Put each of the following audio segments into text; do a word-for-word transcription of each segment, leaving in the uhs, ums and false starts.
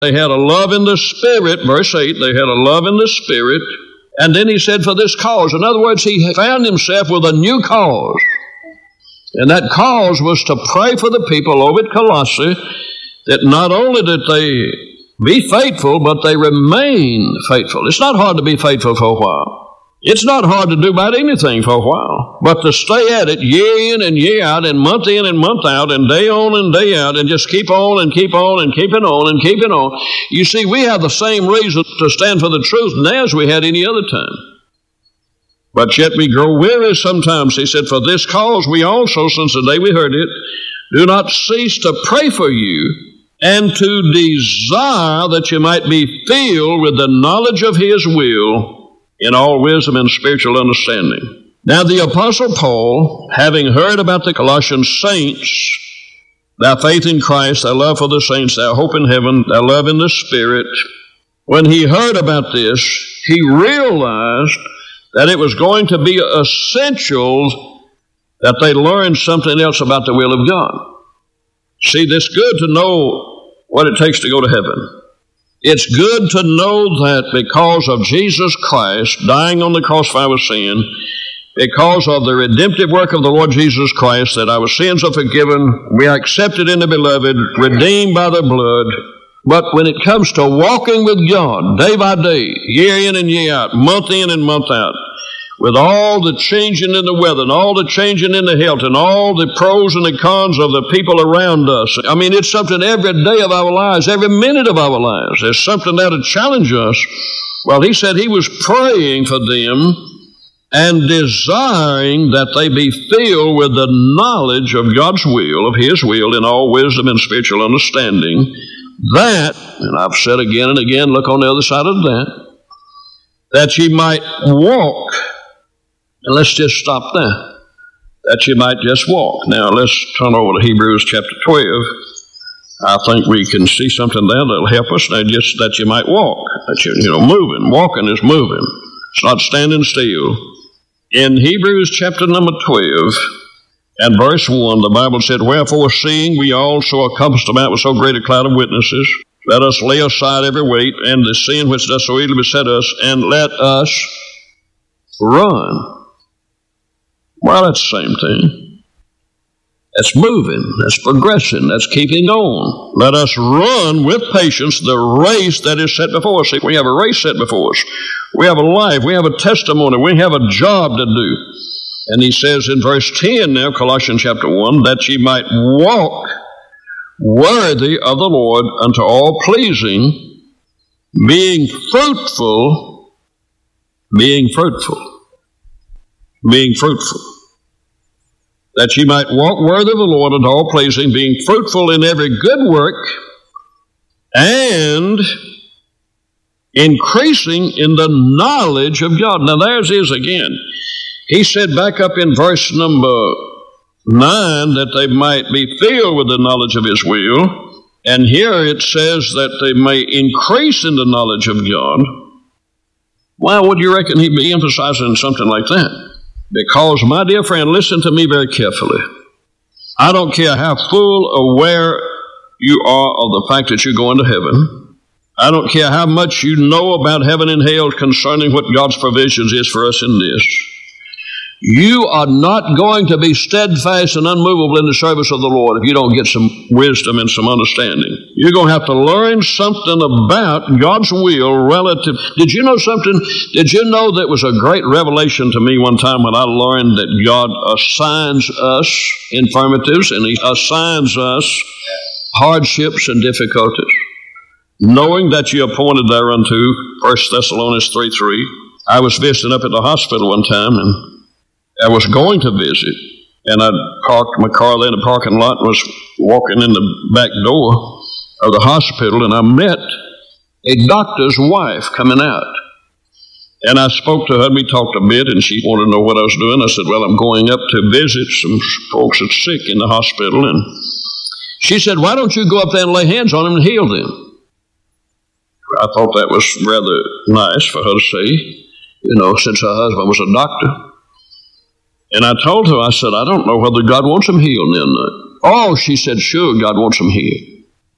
They had a love in the Spirit, verse eight, they had a love in the Spirit. And then he said, for this cause. In other words, he found himself with a new cause. And that cause was to pray for the people over at Colossae, that not only did they be faithful, but they remain faithful. It's not hard to be faithful for a while. It's not hard to do about anything for a while, but to stay at it year in and year out and month in and month out and day on and day out and just keep on and keep on and keep it on and keep it on. You see, we have the same reason to stand for the truth now as we had any other time. But yet we grow weary sometimes. He said, for this cause we also, since the day we heard it, do not cease to pray for you and to desire that you might be filled with the knowledge of His will in all wisdom and spiritual understanding. Now the Apostle Paul, having heard about the Colossian saints, their faith in Christ, their love for the saints, their hope in heaven, their love in the Spirit, when he heard about this, he realized that it was going to be essential that they learn something else about the will of God. See, it's good to know what it takes to go to heaven. It's good to know that because of Jesus Christ dying on the cross for our sin, because of the redemptive work of the Lord Jesus Christ, that our sins are forgiven, we are accepted in the Beloved, redeemed by the blood. But when it comes to walking with God day by day, year in and year out, month in and month out, with all the changing in the weather and all the changing in the health and all the pros and the cons of the people around us. I mean, it's something every day of our lives, every minute of our lives. There's something that'll challenge us. Well, he said he was praying for them and desiring that they be filled with the knowledge of God's will, of His will, in all wisdom and spiritual understanding. That, and I've said again and again, look on the other side of that, that ye might walk. And let's just stop there. That you might just walk. Now let's turn over to Hebrews chapter twelve. I think we can see something there that'll help us. Now just that you might walk. That you, you know, moving. Walking is moving. It's not standing still. In Hebrews chapter number twelve and verse one, the Bible said, wherefore seeing we also are compassed about with so great a cloud of witnesses, let us lay aside every weight and the sin which does so easily beset us, and let us run. Well, that's the same thing. That's moving. That's progressing. That's keeping on. Let us run with patience the race that is set before us. See, we have a race set before us. We have a life. We have a testimony. We have a job to do. And he says in verse ten now, Colossians chapter one, that ye might walk worthy of the Lord unto all pleasing, being fruitful, being fruitful. Being fruitful. That ye might walk worthy of the Lord and all pleasing, being fruitful in every good work, and increasing in the knowledge of God. Now there's his again. He said back up in verse number nine that they might be filled with the knowledge of His will. And here it says that they may increase in the knowledge of God. Why would you reckon he'd be emphasizing something like that? Because, my dear friend, listen to me very carefully. I don't care how full aware you are of the fact that you're going to heaven. I don't care how much you know about heaven and hell concerning what God's provisions is for us in this. You are not going to be steadfast and unmovable in the service of the Lord if you don't get some wisdom and some understanding. You're going to have to learn something about God's will relative. Did you know something? Did you know that was a great revelation to me one time when I learned that God assigns us infirmities and He assigns us hardships and difficulties, knowing that you appointed thereunto, First Thessalonians three three. I was visiting up at the hospital one time, and I was going to visit, and I parked my car there in the parking lot and was walking in the back door of the hospital, and I met a doctor's wife coming out. And I spoke to her, and we talked a bit, and she wanted to know what I was doing. I said, well, I'm going up to visit some folks that's sick in the hospital. And she said, why don't you go up there and lay hands on them and heal them? I thought that was rather nice for her to say, you know, since her husband was a doctor. And I told her, I said, I don't know whether God wants them healed or not. Oh, she said, sure, God wants them healed.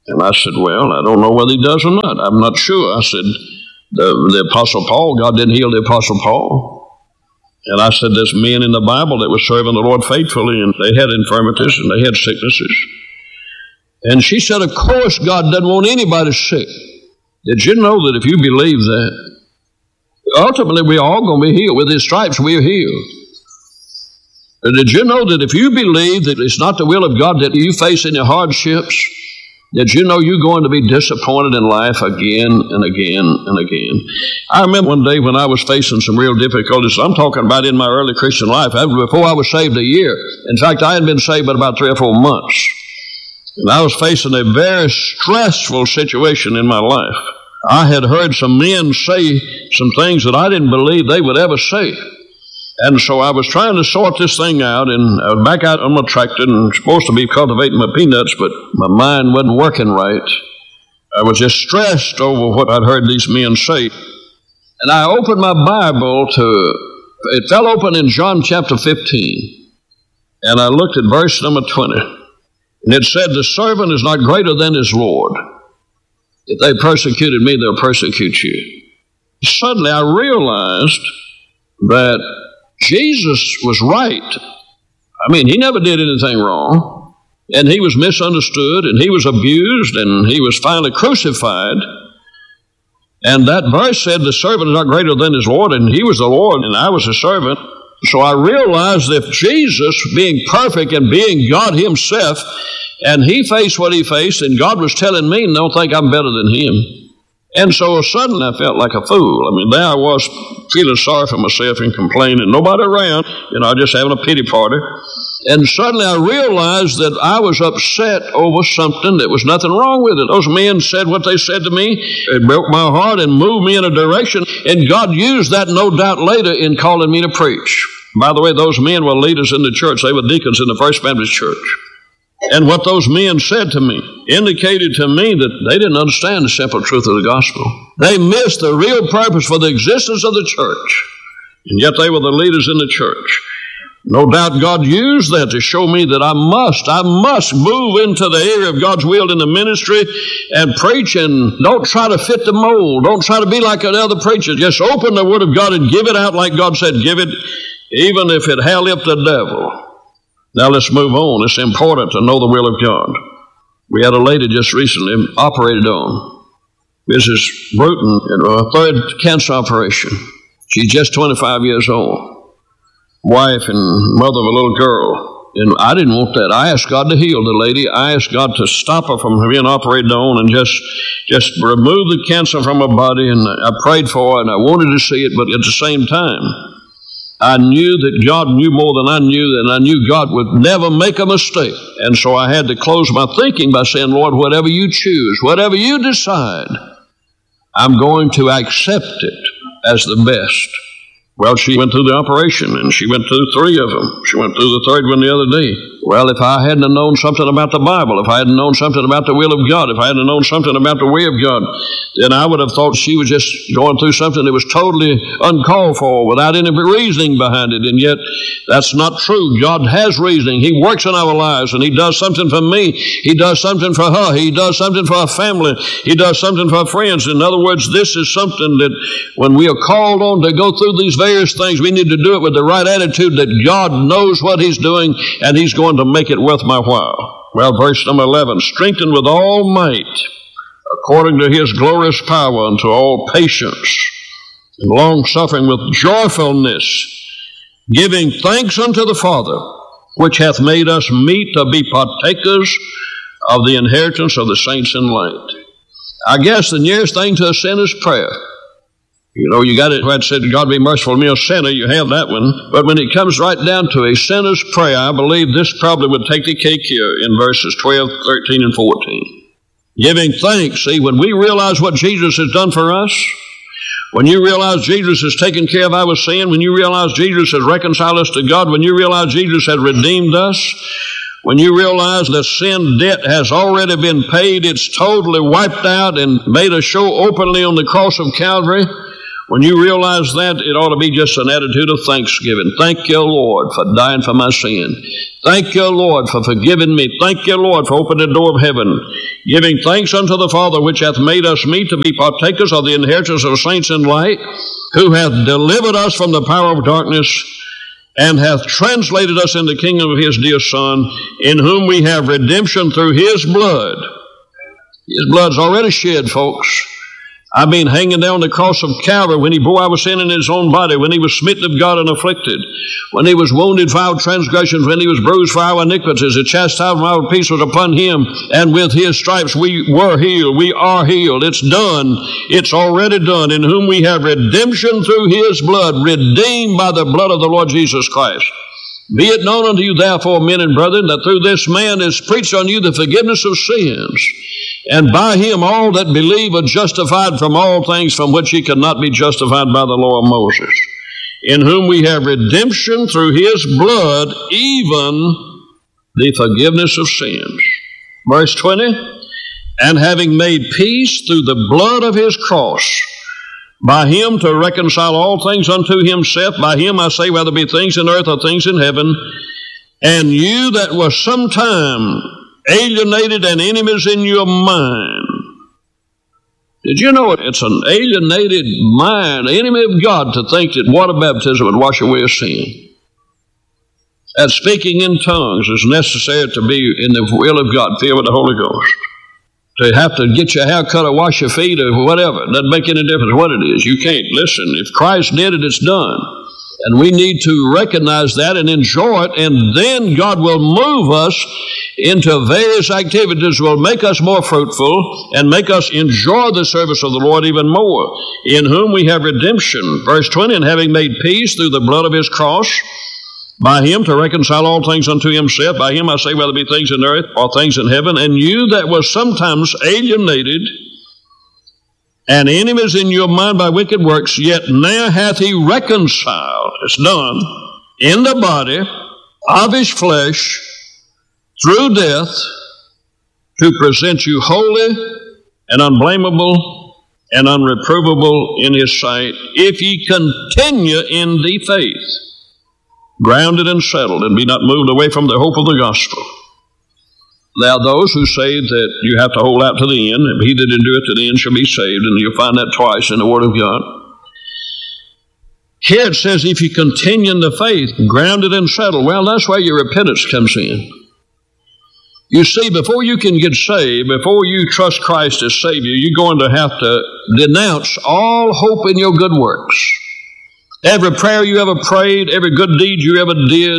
And I said, well, I don't know whether he does or not. I'm not sure. I said, the, the Apostle Paul, God didn't heal the Apostle Paul. And I said, there's men in the Bible that were serving the Lord faithfully, and they had infirmities and they had sicknesses. And she said, of course God doesn't want anybody sick. Did you know that if you believe that, ultimately we're all going to be healed? With his stripes we're healed. And did you know that if you believe that it's not the will of God that you face any hardships, did you know you're going to be disappointed in life again and again and again? I remember one day when I was facing some real difficulties. I'm talking about in my early Christian life, before I was saved a year. In fact, I hadn't been saved but about three or four months. And I was facing a very stressful situation in my life. I had heard some men say some things that I didn't believe they would ever say. And so I was trying to sort this thing out, and I was back out on my tractor and supposed to be cultivating my peanuts, but my mind wasn't working right. I was just stressed over what I'd heard these men say. And I opened my Bible to, it fell open in John chapter fifteen. And I looked at verse number twenty. And it said, the servant is not greater than his Lord. If they persecuted me, they'll persecute you. Suddenly I realized that Jesus was right. I mean, he never did anything wrong. And he was misunderstood, and he was abused, and he was finally crucified. And that verse said, the servant is not greater than his Lord, and he was the Lord, and I was the servant. So I realized that Jesus, being perfect and being God himself, and he faced what he faced, and God was telling me, don't think I'm better than him. And so suddenly I felt like a fool. I mean, there I was feeling sorry for myself and complaining. Nobody around, you know, just having a pity party. And suddenly I realized that I was upset over something that was nothing wrong with it. Those men said what they said to me. It broke my heart and moved me in a direction. And God used that, no doubt, later in calling me to preach. By the way, those men were leaders in the church. They were deacons in the First Baptist Church. And what those men said to me indicated to me that they didn't understand the simple truth of the gospel. They missed the real purpose for the existence of the church. And yet they were the leaders in the church. No doubt God used that to show me that I must, I must move into the area of God's will in the ministry and preach, and don't try to fit the mold. Don't try to be like another preacher. Just open the Word of God and give it out like God said give it, even if it held up the devil. Now let's move on. It's important to know the will of God. We had a lady just recently operated on, Missus Bruton, in her third cancer operation. She's just twenty-five years old. Wife and mother of a little girl. And I didn't want that. I asked God to heal the lady. I asked God to stop her from being operated on and just, just remove the cancer from her body. And I prayed for her, and I wanted to see it, but at the same time, I knew that God knew more than I knew, and I knew God would never make a mistake. And so I had to close my thinking by saying, Lord, whatever you choose, whatever you decide, I'm going to accept it as the best. Well, she went through the operation, and she went through three of them. She went through the third one the other day. Well, if I hadn't known something about the Bible, if I hadn't known something about the will of God, if I hadn't known something about the way of God, then I would have thought she was just going through something that was totally uncalled for, without any reasoning behind it. And yet, that's not true. God has reasoning. He works in our lives, and He does something for me. He does something for her. He does something for our family. He does something for our friends. In other words, this is something that when we are called on to go through these various things, we need to do it with the right attitude that God knows what He's doing, and He's going to make it worth my while. Well, verse number eleven, strengthened with all might, according to His glorious power, unto all patience and long-suffering with joyfulness, giving thanks unto the Father, which hath made us meet to be partakers of the inheritance of the saints in light. I guess the nearest thing to a sinner's prayer. You know, you got it where it said, God be merciful to me, a sinner. You have that one. But when it comes right down to a sinner's prayer, I believe this probably would take the cake here in verses twelve, thirteen, and fourteen. Giving thanks. See, when we realize what Jesus has done for us, when you realize Jesus has taken care of our sin, when you realize Jesus has reconciled us to God, when you realize Jesus has redeemed us, when you realize the sin debt has already been paid, it's totally wiped out and made a show openly on the cross of Calvary. When you realize that, it ought to be just an attitude of thanksgiving. Thank you, Lord, for dying for my sin. Thank you, Lord, for forgiving me. Thank you, Lord, for opening the door of heaven. Giving thanks unto the Father, which hath made us meet to be partakers of the inheritance of saints in light, who hath delivered us from the power of darkness, and hath translated us in the kingdom of his dear Son, in whom we have redemption through his blood. His blood's already shed, folks. I mean, hanging down the cross of Calvary, when he bore our sin in his own body, when he was smitten of God and afflicted, when he was wounded for our transgressions, when he was bruised for our iniquities, the chastisement of our peace was upon him, and with his stripes we were healed. We are healed. It's done. It's already done, in whom we have redemption through his blood, redeemed by the blood of the Lord Jesus Christ. Be it known unto you, therefore, men and brethren, that through this man is preached unto you the forgiveness of sins. And by him all that believe are justified from all things from which ye could not be justified by the law of Moses, in whom we have redemption through his blood, even the forgiveness of sins. Verse twenty, and having made peace through the blood of his cross, by him to reconcile all things unto himself. By him, I say, whether be things in earth or things in heaven. And you that were sometime alienated and enemies in your mind. Did you know it's an alienated mind, enemy of God, to think that water baptism would wash away a sin? That speaking in tongues is necessary to be in the will of God, filled with the Holy Ghost. To have to get your hair cut or wash your feet or whatever, it doesn't make any difference what it is. You can't. Listen, if Christ did it, it's done. And we need to recognize that and enjoy it, and then God will move us into various activities that will make us more fruitful and make us enjoy the service of the Lord even more, in whom we have redemption. Verse twenty, and having made peace through the blood of his cross, by him to reconcile all things unto himself. By him, I say, whether it be things in earth or things in heaven. And you that were sometimes alienated and enemies in your mind by wicked works, yet now hath he reconciled, it's done, in the body of his flesh through death, to present you holy and unblameable and unreprovable in his sight, if ye continue in the faith, grounded and settled, and be not moved away from the hope of the gospel. There are those who say that you have to hold out to the end, and he that endureth to the end shall be saved, and you'll find that twice in the Word of God. Here it says, if you continue in the faith, grounded and settled. Well, that's where your repentance comes in. You see, before you can get saved, before you trust Christ as Savior, you're going to have to denounce all hope in your good works. Every prayer you ever prayed, every good deed you ever did,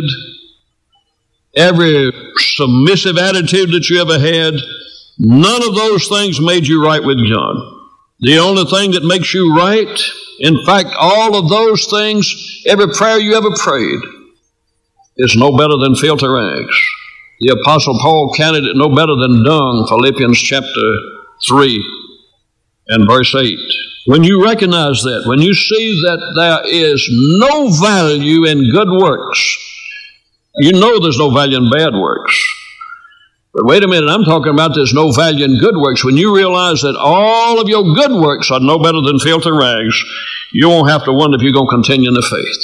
every submissive attitude that you ever had, none of those things made you right with God. The only thing that makes you right, in fact, all of those things, every prayer you ever prayed, is no better than filthy rags. The Apostle Paul counted it no better than dung, Philippians chapter three and verse eight. When you recognize that, when you see that there is no value in good works, you know there's no value in bad works. But wait a minute, I'm talking about there's no value in good works. When you realize that all of your good works are no better than filthy rags, you won't have to wonder if you're going to continue in the faith.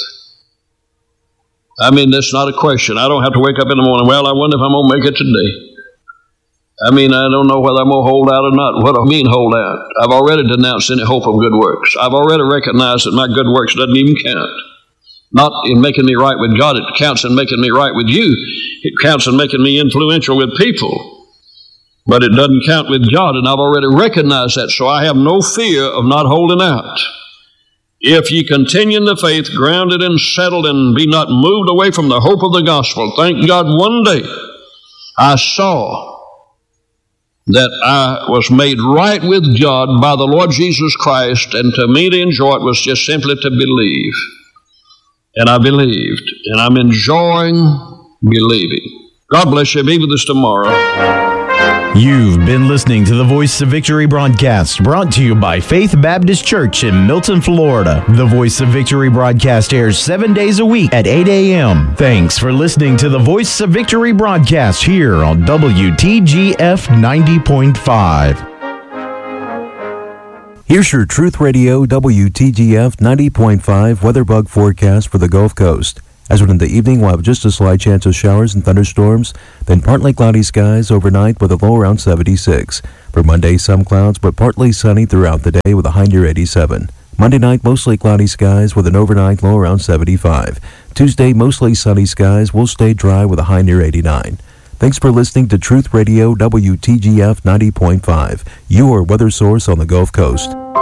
I mean, that's not a question. I don't have to wake up in the morning, well, I wonder if I'm going to make it today. I mean, I don't know whether I'm going to hold out or not. What do I mean hold out? I've already denounced any hope of good works. I've already recognized that my good works doesn't even count. Not in making me right with God. It counts in making me right with you. It counts in making me influential with people. But it doesn't count with God, and I've already recognized that, so I have no fear of not holding out. If ye continue in the faith, grounded and settled, and be not moved away from the hope of the gospel. Thank God, one day I saw that I was made right with God by the Lord Jesus Christ, and to me to enjoy it was just simply to believe. And I believed, and I'm enjoying believing. God bless you. Be with us tomorrow. You've been listening to the Voice of Victory broadcast, brought to you by Faith Baptist Church in Milton, Florida. The Voice of Victory broadcast airs seven days a week at eight a.m. Thanks for listening to the Voice of Victory broadcast here on W T G F ninety point five. Here's your Truth Radio W T G F ninety point five weather bug forecast for the Gulf Coast. As in the evening, we'll have just a slight chance of showers and thunderstorms, then partly cloudy skies overnight with a low around seventy-six. For Monday, some clouds, but partly sunny throughout the day with a high near eighty-seven. Monday night, mostly cloudy skies with an overnight low around seventy-five. Tuesday, mostly sunny skies will stay dry with a high near eighty-nine. Thanks for listening to Truth Radio W T G F ninety point five, your weather source on the Gulf Coast.